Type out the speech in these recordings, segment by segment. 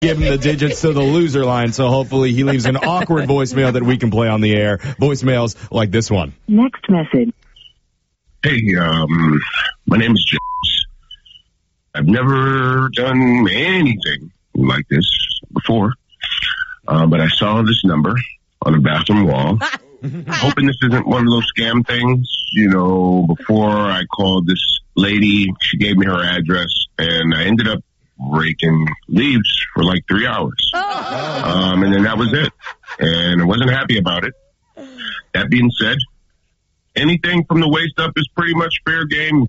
give him the digits to the loser line, so hopefully he leaves an awkward voicemail that we can play on the air. Voicemails like this one. Next message. Hey, my name is James. I've never done anything like this before, but I saw this number on a bathroom wall. Hoping this isn't one of those scam things. You know, before I called this lady, she gave me her address, and I ended up raking leaves for like 3 hours. And then that was it. And I wasn't happy about it. That being said, anything from the waist up is pretty much fair game.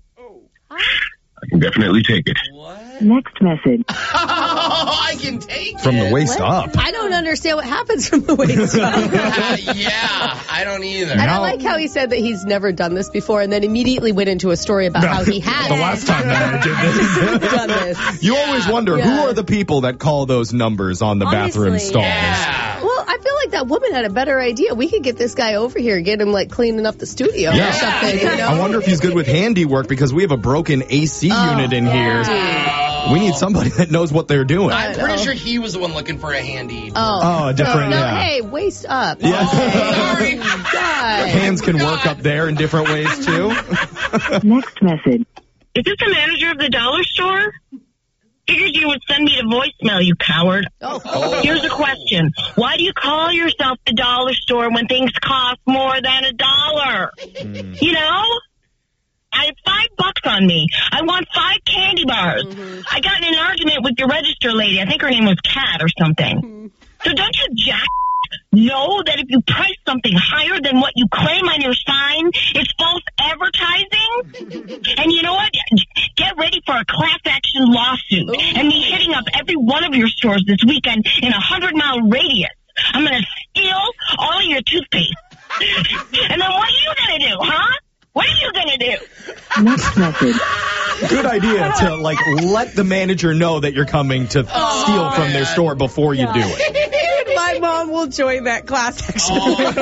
I can definitely take it. What? Next message. I can take From it. the waist up. I don't understand what happens from the waist up. Yeah, I don't either. And I like how he said that he's never done this before and then immediately went into a story about how he had The last time that I did this. done this. You always wonder, Yeah. who are the people that call those numbers on the bathroom Honestly, stalls? Yeah. Well, I feel like that woman had a better idea. We could get this guy over here, get him like cleaning up the studio Yeah. or something. You know? I wonder if he's good with handiwork because we have a broken AC unit in here. We need somebody that knows what they're doing. I'm pretty sure he was the one looking for a handy. Oh, a different, no, yeah. hey, waist up. Yeah. Sorry. God. Hands can work up there in different ways, too. Next message. Is this the manager of the dollar store? Figured you would send me a voicemail, you coward. Oh. Here's a question. Why do you call yourself the dollar store when things cost more than $1? You know? I have $5 on me. I want 5 candy bars. I got in an argument with your register lady. I think her name was Kat or something. So don't you jack know that if you price something higher than what you claim on your sign, it's false advertising? And you know what? Get ready for a class action lawsuit and me hitting up every one of your stores this weekend in a 100-mile radius. I'm going to steal all of your toothpaste. And then what are you going to do, huh? What are you going to do? Next message. Good idea to, like, let the manager know that you're coming to steal from their store before you do it. Even my mom will join that class action.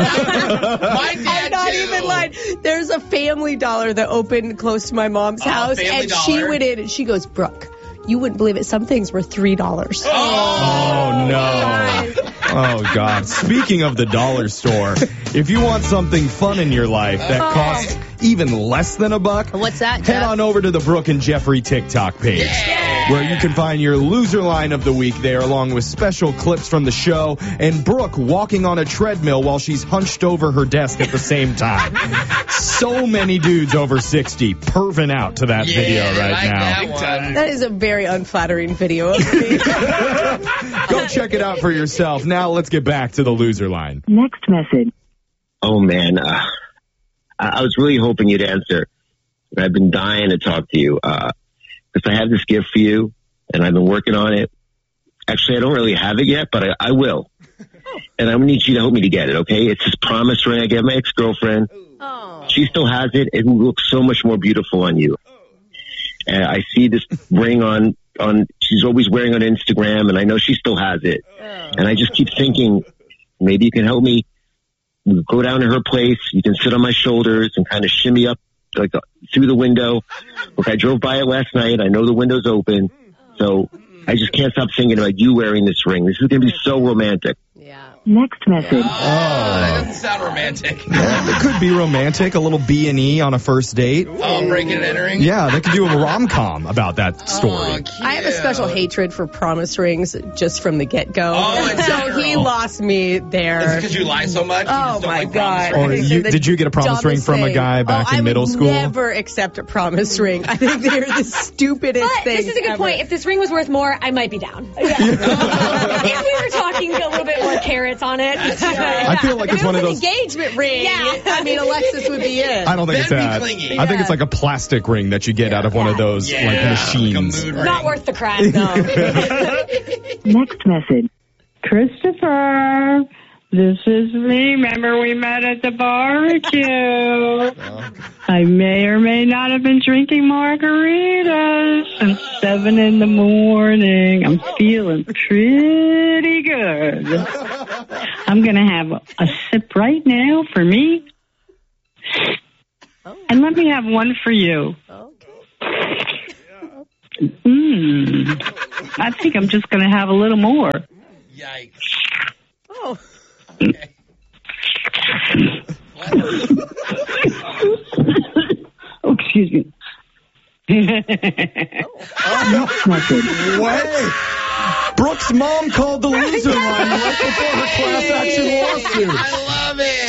My dad, I'm not too. even lying. There's a Family Dollar that opened close to my mom's house, Family and she Dollar. went in and she goes, Brooke, you wouldn't believe it. Some things were $3. Oh, no. Oh, God. Speaking of the dollar store, if you want something fun in your life that costs even less than $1, What's that, head Jeff? on over to the Brooke and Jeffrey TikTok page, where you can find your loser line of the week there, along with special clips from the show, and Brooke walking on a treadmill while she's hunched over her desk at the same time. So many dudes over 60 perving out to that video right like now. that one. That is a very unflattering video of me. Go check it out for yourself. Now let's get back to the loser line. Next message. Oh, man. I was really hoping you'd answer. I've been dying to talk to you because I have this gift for you, and I've been working on it. Actually, I don't really have it yet, but I will. And I need you to help me to get it, okay? It's this promise ring I gave my ex-girlfriend. Oh. She still has it. It looks so much more beautiful on you. And I see this ring on she's always wearing on Instagram, and I know she still has it. And I just keep thinking, maybe you can help me. We go down to her place. You can sit on my shoulders and kind of shimmy up like through the window. Look, I drove by it last night. I know the window's open. So I just can't stop thinking about you wearing this ring. This is going to be so romantic. Yeah. Next message. That doesn't sound romantic. It could be romantic, a little B&E on a first date. Oh, breaking and entering? Yeah, they could do a rom-com about that story. Oh, cute. I have a special hatred for promise rings just from the get-go. Oh, in so general. he lost me there. Is it because you lie so much? You Oh just don't my like promise God! Or rings? I think they're the did you get a promise ring dumbest from a thing. guy back in middle school? I would never accept a promise ring. I think they're the stupidest But thing. this is a good point. If this ring was worth more, I might be down. If we were talking a little bit more carrots on it. I feel like it's one of those. engagement ring. Yeah. I mean, Alexis would be in. I don't think it's Then be that. clingy. I think it's like a plastic ring that you get out of one of those like machines. Like a mood ring. Not worth the crap, no. Next message. Christopher, this is me. Remember we met at the barbecue. I may or may not have been drinking margaritas since 7 in the morning. I'm feeling pretty good. I'm going to have a sip right now for me. And let me have one for you. I think I'm just going to have a little more. Yikes. Oh. Okay. Oh, excuse me. Next message. Wait. Brooke's mom called the loser line right before her class action lawsuit. I love it.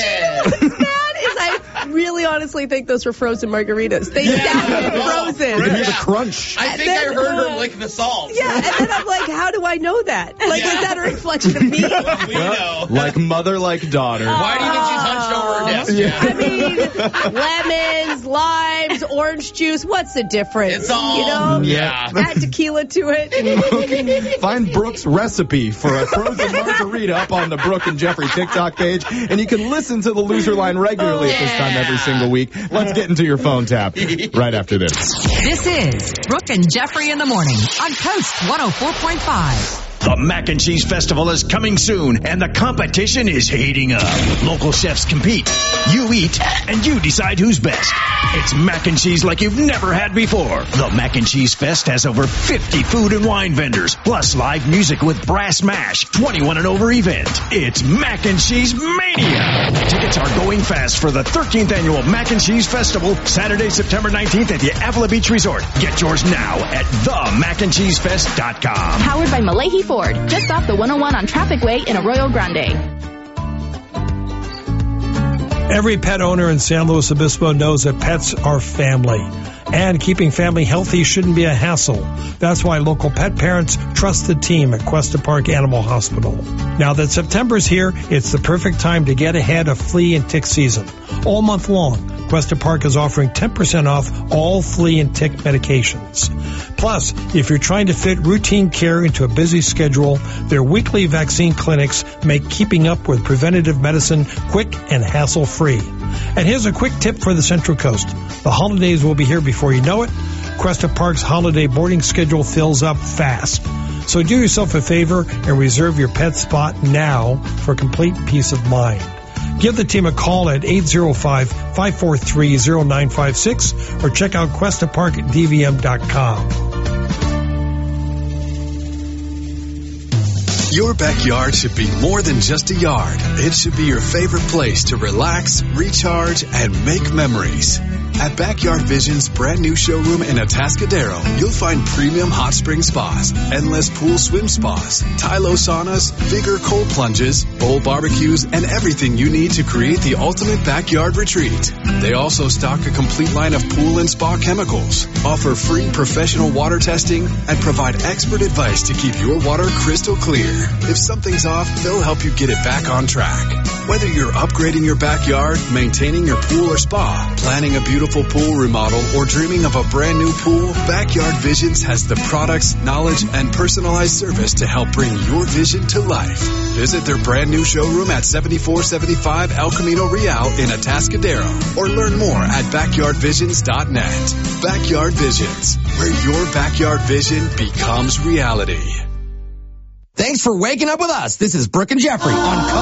I really honestly think those were frozen margaritas. They sounded frozen. You can hear the crunch. I think I heard her lick the salt. Yeah, and then I'm like, how do I know that? Like, is that a reflection of me? We know. Like mother, like daughter. Why do you think she's hunched over her desk? Yeah. I mean, lemons, limes, orange juice. What's the difference? It's all, you know? yeah. Add tequila to it. Find Brooke's recipe for a frozen margarita up on the Brooke and Jeffrey TikTok page, and you can listen to the loser line regularly at this time every single week. Let's get into your phone tap right after this. This is Brooke and Jeffrey in the morning on Coast 104.5. The Mac and Cheese Festival is coming soon, and the competition is heating up. Local chefs compete, you eat, and you decide who's best. It's mac and cheese like you've never had before. The Mac and Cheese Fest has over 50 food and wine vendors, plus live music with Brass Mash, 21 and over event. It's Mac and Cheese Mania. Tickets are going fast for the 13th annual Mac and Cheese Festival, Saturday, September 19th at the Avila Beach Resort. Get yours now at themacandcheesefest.com. Powered by Malahi Ford, just off the 101 on Traffic Way in Arroyo Grande. Every pet owner in San Luis Obispo knows that pets are family. And keeping family healthy shouldn't be a hassle. That's why local pet parents trust the team at Cuesta Park Animal Hospital. Now that September's here, it's the perfect time to get ahead of flea and tick season. All month long, Cuesta Park is offering 10% off all flea and tick medications. Plus, if you're trying to fit routine care into a busy schedule, their weekly vaccine clinics make keeping up with preventative medicine quick and hassle-free. And here's a quick tip for the Central Coast. The holidays will be here before you know it. Cuesta Park's holiday boarding schedule fills up fast. So do yourself a favor and reserve your pet spot now for complete peace of mind. Give the team a call at 805-543-0956 or check out QuestaParkDVM.com. Your backyard should be more than just a yard. It should be your favorite place to relax, recharge, and make memories. At Backyard Vision's brand new showroom in Atascadero, you'll find premium hot spring spas, endless pool swim spas, Tylo saunas, bigger cold plunges, bowl barbecues, and everything you need to create the ultimate backyard retreat. They also stock a complete line of pool and spa chemicals, offer free professional water testing, and provide expert advice to keep your water crystal clear. If something's off, they'll help you get it back on track. Whether you're upgrading your backyard, maintaining your pool or spa, planning a beautiful pool remodel, or dreaming of a brand new pool, Backyard Visions has the products, knowledge, and personalized service to help bring your vision to life. Visit their brand new showroom at 7475 El Camino Real in Atascadero, or learn more at backyardvisions.net. Backyard Visions, where your backyard vision becomes reality. Thanks for waking up with us. This is Brooke and Jeffrey on